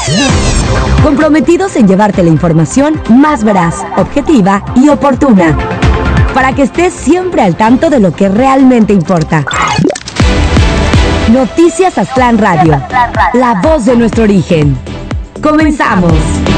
Comprometidos en llevarte la información más veraz, objetiva y oportuna, para que estés siempre al tanto de lo que realmente importa. Noticias Aztlán Radio, la voz de nuestro origen. ¡Comenzamos!